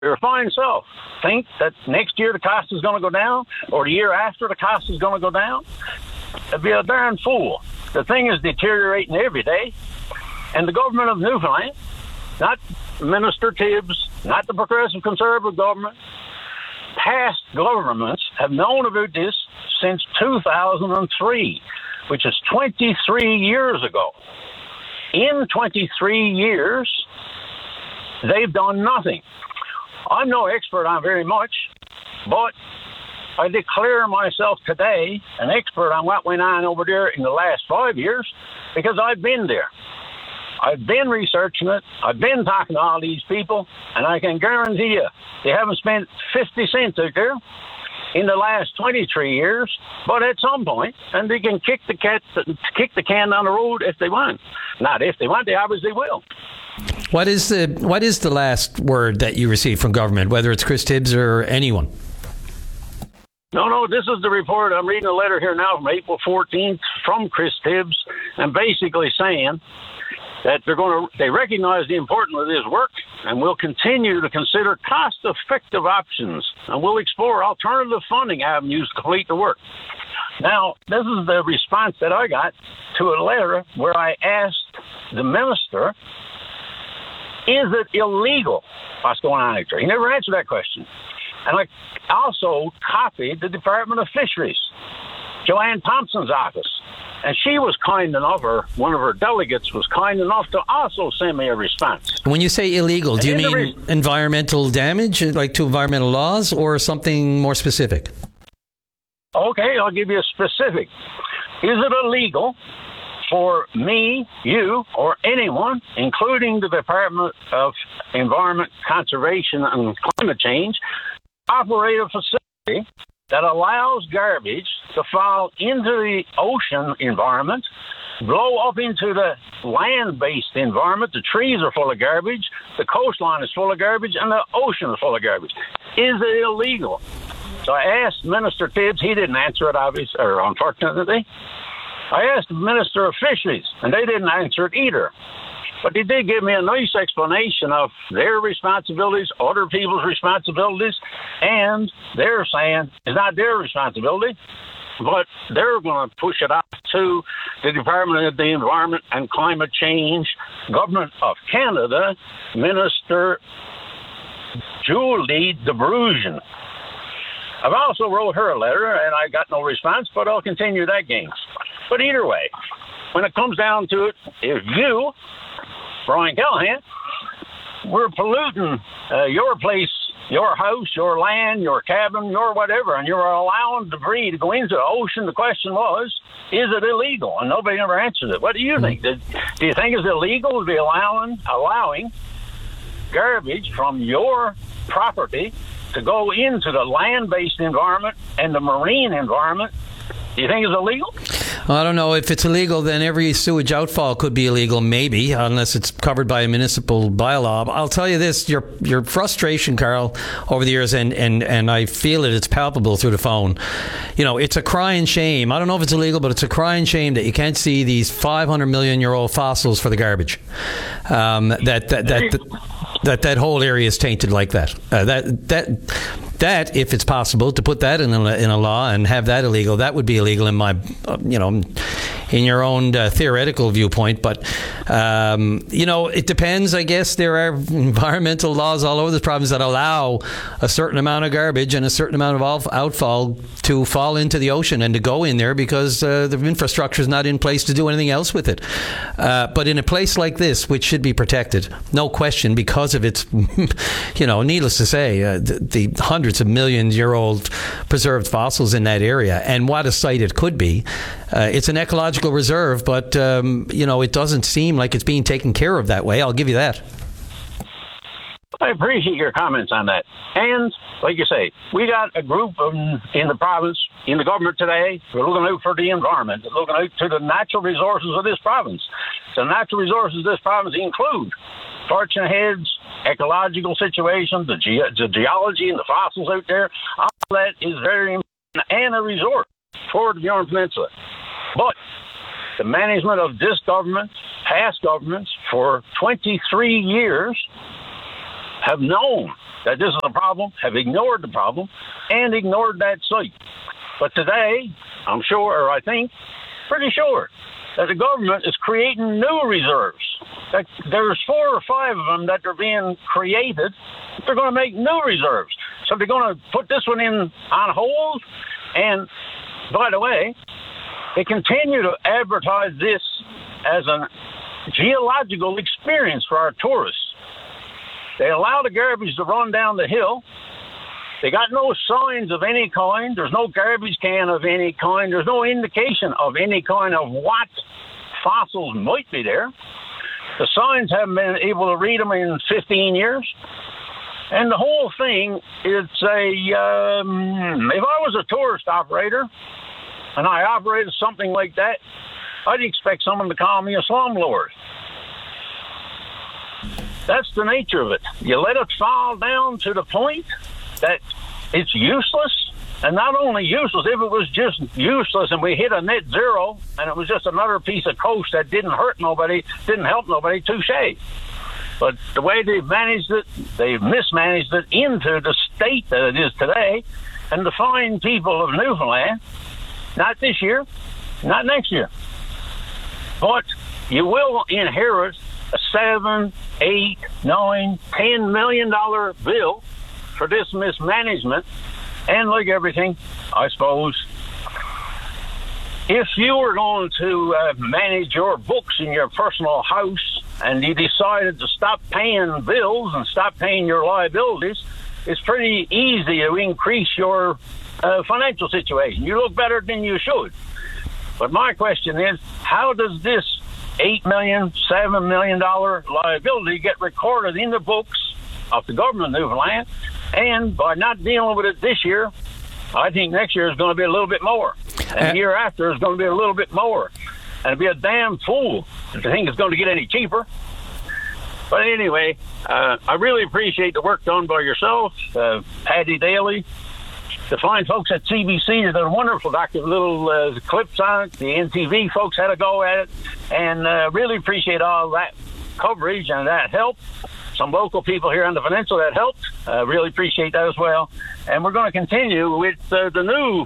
your fine self think that next year the cost is going to go down, or the year after the cost is going to go down? It'd be a darn fool. The thing is deteriorating every day, and the government of Newfoundland, not Minister Tibbs, not the progressive conservative government, past governments have known about this since 2003, which is 23 years ago. In 23 years, they've done nothing. I'm no expert on very much, but I declare myself today an expert on what went on over there in the last 5 years because I've been there. I've been researching it. I've been talking to all these people, and I can guarantee you they haven't spent 50 cents out there in the last 23 years, but at some point, and they can kick the can down the road if they want. Not if they want, they obviously will. What is the last word that you receive from government, whether it's Chris Tibbs or anyone? No, this is the report. I'm reading a letter here now from April 14th from Chris Tibbs, and basically saying that they recognize the importance of this work and will continue to consider cost-effective options, and will explore alternative funding avenues to complete the work. Now, this is the response that I got to a letter where I asked the minister, is it illegal what's going on out there? He never answered that question. And I also copied the Department of Fisheries, Joanne Thompson's office. And she was kind enough, or one of her delegates was kind enough to also send me a response. When you say illegal, do you mean environmental damage, like to environmental laws, or something more specific? Okay, I'll give you a specific. Is it illegal for me, you, or anyone, including the Department of Environment, Conservation, and Climate Change, operate a facility that allows garbage to fall into the ocean environment, blow up into the land-based environment? The trees are full of garbage, the coastline is full of garbage, and the ocean is full of garbage. Is it illegal? So I asked Minister Tibbs. He didn't answer it, obviously, or unfortunately. I asked the Minister of Fisheries, and they didn't answer it either. But they did give me a nice explanation of their responsibilities, other people's responsibilities, and they're saying it's not their responsibility, but they're going to push it out to the Department of the Environment and Climate Change, Government of Canada, Minister Julie DeBrugen. I've also wrote her a letter, and I got no response, but I'll continue that game. But either way, when it comes down to it, if you, Brian Callahan, we're polluting your place, your house, your land, your cabin, your whatever, and you're allowing debris to go into the ocean, the question was, is it illegal? And nobody ever answered it. What do you think? Do you think it's illegal to be allowing garbage from your property to go into the land-based environment and the marine environment? Do you think it's illegal? I don't know. If it's illegal, then every sewage outfall could be illegal, maybe, unless it's covered by a municipal bylaw. I'll tell you this, your frustration, Carl, over the years, and I feel it's palpable through the phone. You know, it's a crying shame. I don't know if it's illegal, but it's a crying shame that you can't see these 500 million-year-old fossils for the garbage. That whole area is tainted like that. That, if it's possible to put that in a law and have that illegal, that would be illegal in my, in your own theoretical viewpoint. But, it depends. I guess there are environmental laws all over the province that allow a certain amount of garbage and a certain amount of outfall to fall into the ocean and to go in there because the infrastructure is not in place to do anything else with it. But in a place like this, which should be protected, no question, because of its, needless to say, the hundreds of million-year-old preserved fossils in that area, and what a site it could be. It's an ecological reserve, but, it doesn't seem like it's being taken care of that way. I'll give you that. I appreciate your comments on that. And, like you say, we got a group in the province, in the government today, who are looking out for the environment, looking out to the natural resources of this province. The natural resources of this province include fortune heads, ecological situation, the geology and the fossils out there. All that is very important and a resort for the Bjorn Peninsula. But the management of this government, past governments, for 23 years have known that this is a problem, have ignored the problem, and ignored that site. But today, I'm sure, or I think, pretty sure, that the government is creating new reserves. That there's 4 or 5 of them that are being created. They're going to make new reserves. So they're going to put this one on hold. And by the way, they continue to advertise this as a geological experience for our tourists. They allow the garbage to run down the hill. They got no signs of any kind. There's no garbage can of any kind. There's no indication of any kind of what fossils might be there. The signs haven't been able to read them in 15 years. And the whole thing is if I was a tourist operator and I operated something like that, I'd expect someone to call me a slumlord. That's the nature of it. You let it fall down to the point that it's useless, and not only useless, if it was just useless and we hit a net zero and it was just another piece of coast that didn't hurt nobody, didn't help nobody, touche. But the way they've managed it, they've mismanaged it into the state that it is today, and the fine people of Newfoundland, not this year, not next year, but you will inherit a $7, $8, $9, $10 million bill for this mismanagement. And like everything, I suppose, if you were going to manage your books in your personal house and you decided to stop paying bills and stop paying your liabilities, it's pretty easy to increase your financial situation. You look better than you should. But my question is, how does this $8 million, $7 million liability get recorded in the books of the government of Newfoundland? And by not dealing with it this year, I think next year is going to be a little bit more. And the year after is going to be a little bit more. And it'd be a damn fool if the thing is going to get any cheaper. But anyway, I really appreciate the work done by yourself, Paddy Daly, the fine folks at CBC. They did a wonderful little clips on it. The NTV folks had a go at it. And really appreciate all that coverage and that help. Some local people here on the peninsula that helped. Really appreciate that as well. And we're going to continue with the new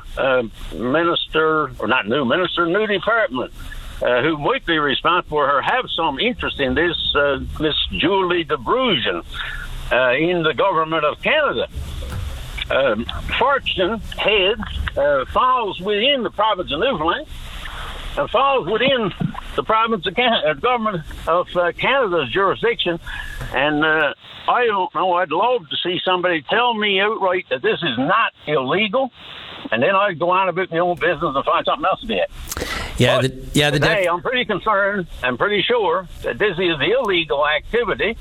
new department, who might be responsible or have some interest in this, Miss Julie DeBrugen, in the government of Canada. Fortune Head falls within the province of Newfoundland and falls within the province of Canada, government of Canada's jurisdiction. And I don't know, I'd love to see somebody tell me outright that this is not illegal, and then I'd go on about my own business and find something else to be at. Today, I'm pretty concerned and pretty sure that this is illegal activity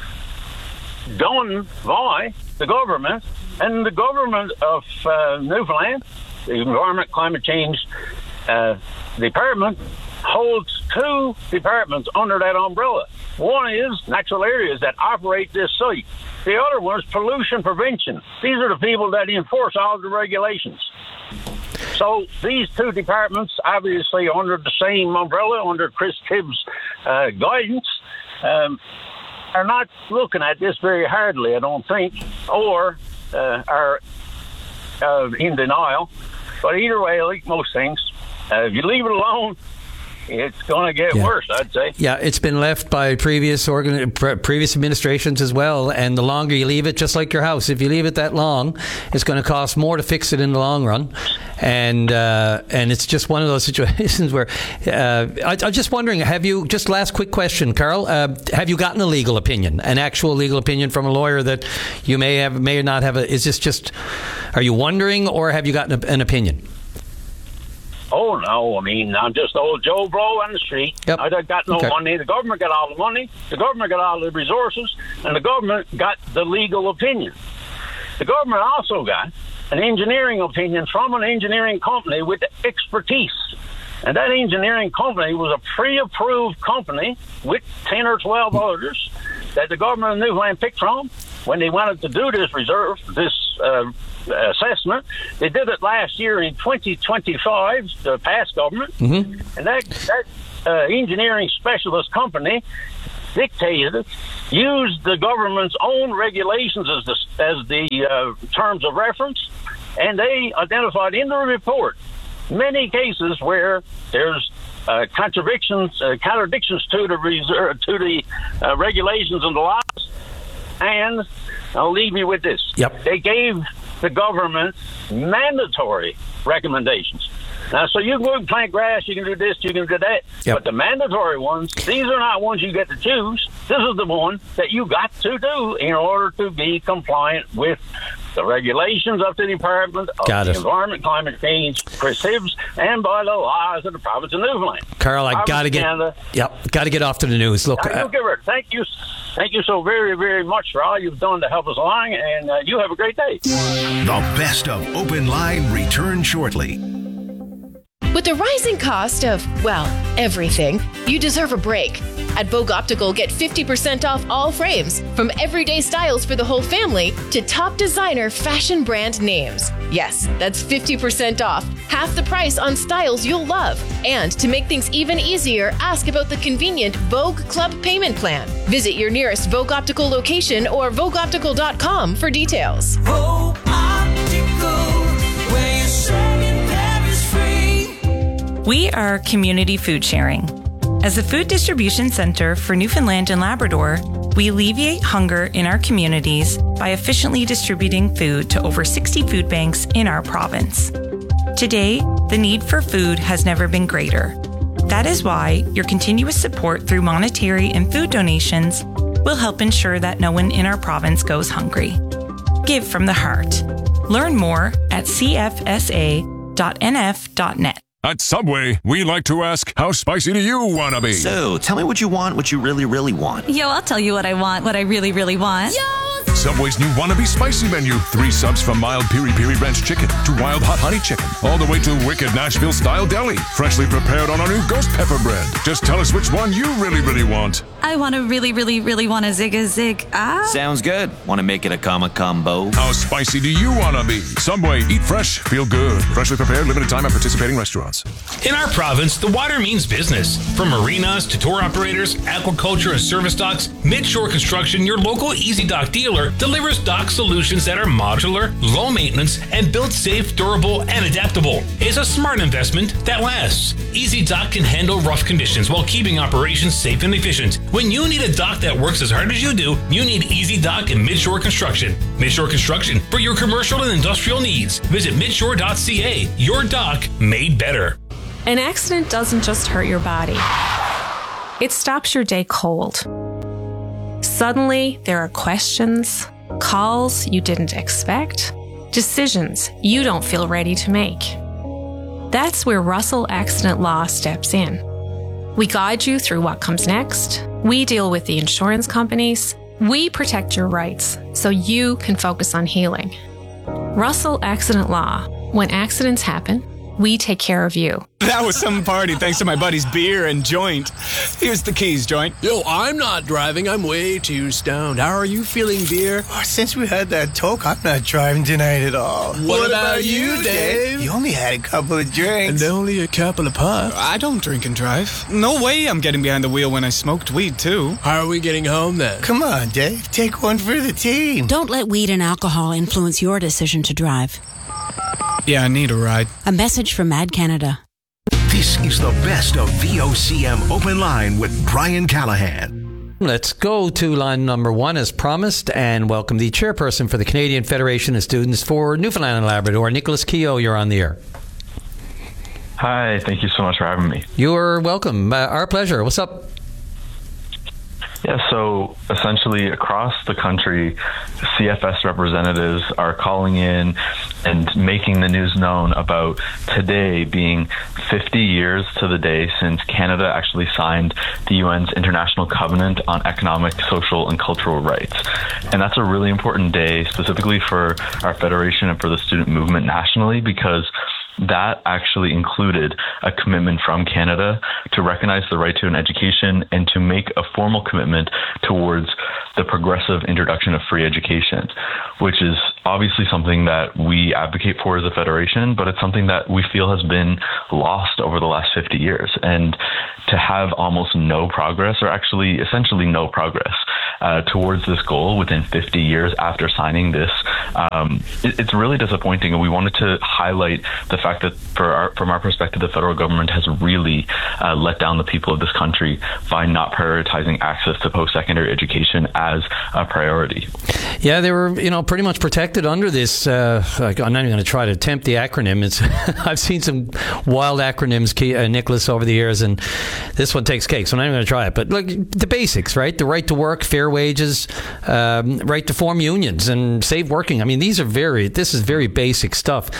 done by the government, and the government of Newfoundland, the Environment Climate Change Department, holds 2 departments under that umbrella. One is natural areas that operate this site. The other one is pollution prevention. These are the people that enforce all the regulations. So these 2 departments, obviously under the same umbrella, under Chris Tibbs' guidance, are not looking at this very hardly, I don't think, or are in denial. But either way, like most things, if you leave it alone, it's going to get worse, I'd say. Yeah, it's been left by previous administrations as well, and the longer you leave it, just like your house, if you leave it that long, it's going to cost more to fix it in the long run. And it's just one of those situations where I'm just wondering, last quick question, Carl, have you gotten a legal opinion, an actual legal opinion from a lawyer that you may or not have? Is this just, are you wondering, or have you gotten an opinion? Oh, no. I mean, I'm just old Joe Blow on the street. Yep. I got no money. The government got all the money. The government got all the resources. And the government got the legal opinion. The government also got an engineering opinion from an engineering company with expertise. And that engineering company was a pre-approved company with 10 or 12 others that the government of Newfoundland picked from when they wanted to do this assessment. They did it last year in 2025, the past government. Mm-hmm. And that engineering specialist company dictated, used the government's own regulations as the terms of reference, and they identified in the report many cases where there's contradictions to the regulations and the laws. And I'll leave you with this. Yep. They gave the government mandatory recommendations. Now, so you can go and plant grass, you can do this, you can do that. Yep. But the mandatory ones, these are not ones you get to choose. This is the one that you got to do in order to be compliant with the regulations of the Department of the Environment, Climate Change, PRECIPS, and by the laws of the province of Newfoundland. Carl, I got to get off to the news. Look, thank you so very, very much for all you've done to help us along, and you have a great day. The best of Open Line returns shortly. With the rising cost of, well, everything, you deserve a break. At Vogue Optical, get 50% off all frames, from everyday styles for the whole family to top designer fashion brand names. Yes, that's 50% off, half the price on styles you'll love. And to make things even easier, ask about the convenient Vogue Club payment plan. Visit your nearest Vogue Optical location or VogueOptical.com for details. Vogue Optical, where you're saying there is free. We are community food sharing. As a food distribution center for Newfoundland and Labrador, we alleviate hunger in our communities by efficiently distributing food to over 60 food banks in our province. Today, the need for food has never been greater. That is why your continuous support through monetary and food donations will help ensure that no one in our province goes hungry. Give from the heart. Learn more at cfsa.nf.net. At Subway, we like to ask, how spicy do you want to be? So, tell me what you want, what you really, really want. Yo, I'll tell you what I want, what I really, really want. Yo! Subway's new Wannabe Spicy menu. 3 subs from mild piri-piri ranch chicken to wild hot honey chicken, all the way to wicked Nashville-style deli, freshly prepared on our new ghost pepper bread. Just tell us which one you really, really want. I want to really, really, really want a zig. Sounds good. Want to make it a combo? How spicy do you want to be? Subway, eat fresh, feel good. Freshly prepared, limited time at participating restaurants. In our province, the water means business. From marinas to tour operators, aquaculture and service docks, Midshore Construction, your local Easy Dock dealer, delivers dock solutions that are modular, low maintenance, and built safe, durable, and adaptable. It's a smart investment that lasts. Easy Dock can handle rough conditions while keeping operations safe and efficient. When you need a dock that works as hard as you do, you need Easy Dock and Midshore Construction. Midshore Construction for your commercial and industrial needs. Visit midshore.ca. Your dock made better. An accident doesn't just hurt your body. It stops your day cold. Suddenly, there are questions, calls you didn't expect, decisions you don't feel ready to make. That's where Russell Accident Law steps in. We guide you through what comes next. We deal with the insurance companies. We protect your rights so you can focus on healing. Russell Accident Law. When accidents happen, we take care of you. That was some party thanks to my buddy's beer and joint. Here's the keys, joint. Yo, I'm not driving. I'm way too stoned. How are you feeling, beer? Oh, since we had that talk, I'm not driving tonight at all. What about you, Dave? You only had a couple of drinks. And only a couple of puffs. I don't drink and drive. No way I'm getting behind the wheel when I smoked weed, too. How are we getting home, then? Come on, Dave. Take one for the team. Don't let weed and alcohol influence your decision to drive. Yeah, I need a ride. A message from Mad Canada. This is the best of VOCM Open Line with Brian Callahan. Let's go to line number 1 as promised and welcome the chairperson for the Canadian Federation of Students for Newfoundland and Labrador, Nicholas Keogh. You're on the air. Hi, thank you so much for having me. You're welcome. Our pleasure. What's up? Yeah, so essentially across the country, CFS representatives are calling in and making the news known about today being 50 years to the day since Canada actually signed the UN's International Covenant on Economic, Social, and Cultural Rights. And that's a really important day, specifically for our federation and for the student movement nationally, because that actually included a commitment from Canada to recognize the right to an education and to make a formal commitment towards the progressive introduction of free education, which is obviously something that we advocate for as a federation, but it's something that we feel has been lost over the last 50 years. And to have almost no progress, or actually essentially no progress, towards this goal within 50 years after signing this, it's really disappointing. And we wanted to highlight the fact that from our perspective, the federal government has really let down the people of this country by not prioritizing access to post-secondary education as a priority. Yeah, they were, pretty much protected under this. I'm not even going to try to attempt the acronym. I've seen some wild acronyms, Nicholas, over the years, and this one takes cake, so I'm not even going to try it. But look, the basics, right? The right to work, fair wages, right to form unions, and safe working. I mean, this is very basic stuff.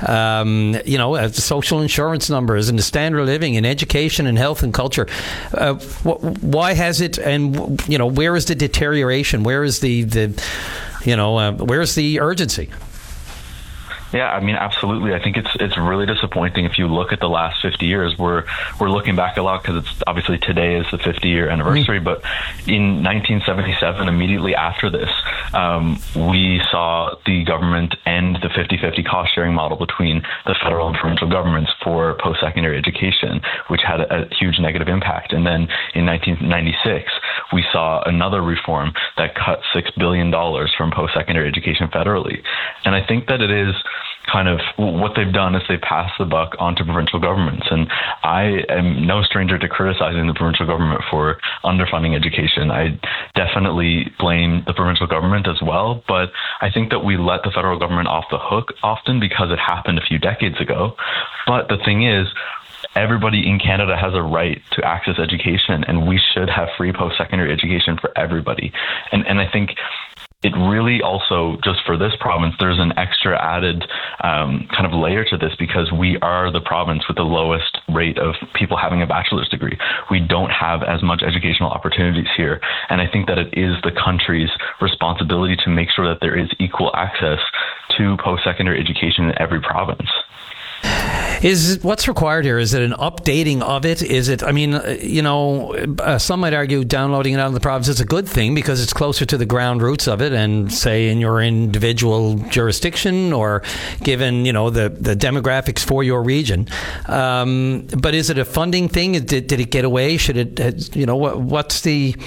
Social insurance numbers, and the standard of living, and education, and health and culture. Why has it? And where is the deterioration? Where is where's the urgency? Yeah, I mean, absolutely. I think it's really disappointing. If you look at the last 50 years, we're looking back a lot because it's obviously today is the 50-year anniversary. But in 1977, immediately after this, we saw the government end the 50-50 cost-sharing model between the federal and provincial governments for post-secondary education, which had a huge negative impact. And then in 1996, we saw another reform that cut $6 billion from post-secondary education federally. And I think that it is kind of what they've done is they passed the buck onto provincial governments. And I am no stranger to criticizing the provincial government for underfunding education. I definitely blame the provincial government as well, but I think that we let the federal government off the hook often because it happened a few decades ago. But the thing is, everybody in Canada has a right to access education, and we should have free post-secondary education for everybody. And I think it really also, just for this province, there's an extra added kind of layer to this because we are the province with the lowest rate of people having a bachelor's degree. We don't have as much educational opportunities here. And I think that it is the country's responsibility to make sure that there is equal access to post-secondary education in every province. What's required here? Is it an updating of it? Is it, some might argue downloading it out of the province is a good thing because it's closer to the ground roots of it and say in your individual jurisdiction or given, the demographics for your region. But is it a funding thing? Did it get away? Should it, is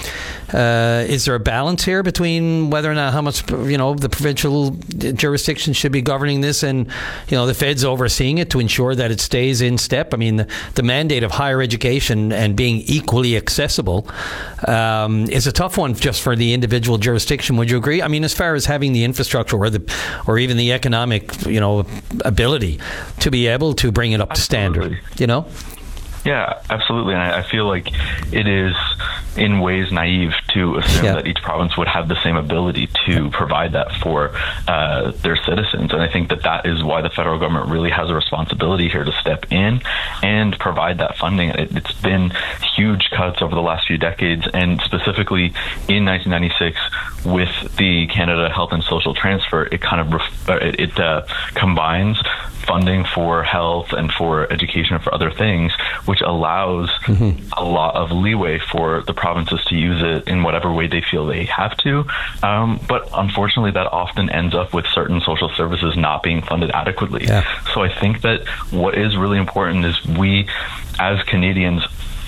there a balance here between whether or not how much, the provincial jurisdiction should be governing this and, the feds overseeing it to ensure that it stays in step? I mean, the mandate of higher education and being equally accessible is a tough one just for the individual jurisdiction. Would you agree? I mean, as far as having the infrastructure or even the economic, ability to be able to bring it up to standard, Yeah, absolutely. And I feel like it is in ways naive to assume that each province would have the same ability to provide that for their citizens. And I think that is why the federal government really has a responsibility here to step in and provide that funding. It's been huge cuts over the last few decades, and specifically in 1996 with the Canada Health and Social Transfer, it kind of combines funding for health and for education and for other things, which allows a lot of leeway for the provinces to use it in whatever way they feel they have to. But unfortunately, that often ends up with certain social services not being funded adequately. Yeah. So I think that what is really important is we, as Canadians,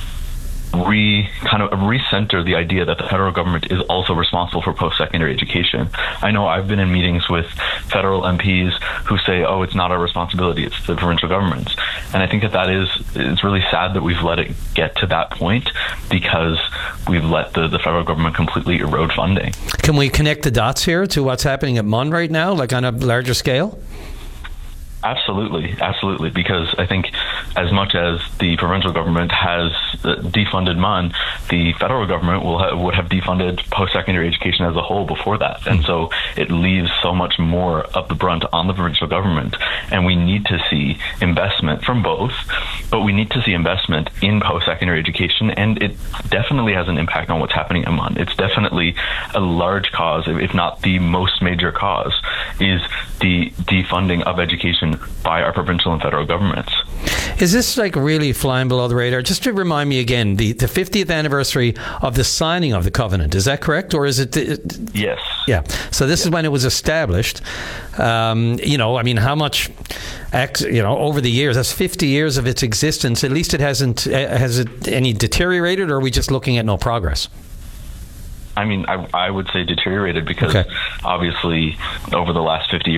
recenter the idea that the federal government is also responsible for post-secondary education. I know I've been in meetings with federal MPs who say, oh, it's not our responsibility, it's the provincial government's. And I think it's really sad that we've let it get to that point because we've let the federal government completely erode funding. Can we connect the dots here to what's happening at MUN right now, like on a larger scale? Absolutely. Because I think as much as the provincial government has defunded MUN, the federal government would have defunded post-secondary education as a whole before that. And so it leaves so much more of the brunt on the provincial government. And we need to see investment from both, but we need to see investment in post-secondary education. And it definitely has an impact on what's happening at MUN. It's definitely a large cause, if not the most major cause, is the defunding of education decision by our provincial and federal governments. Is this like really flying below the radar? Just to remind me again, the 50th anniversary of the signing of the covenant, is that correct? Or is it? Yes. Yeah. So this is when it was established. How much, over the years, that's 50 years of its existence. At least it hasn't, has it any deteriorated, or are we just looking at no progress? I mean, I would say deteriorated because obviously over the last 50 years,